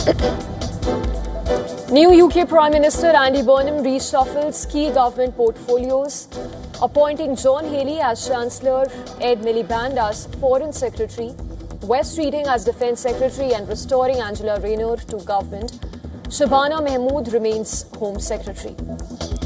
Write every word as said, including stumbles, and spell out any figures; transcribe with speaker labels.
Speaker 1: New U K Prime Minister Andy Burnham reshuffles key government portfolios, appointing John Healey as Chancellor, Ed Miliband as Foreign Secretary, Wes Streeting as Defence Secretary and restoring Angela Rayner to government. Shabana Mahmood remains Home Secretary.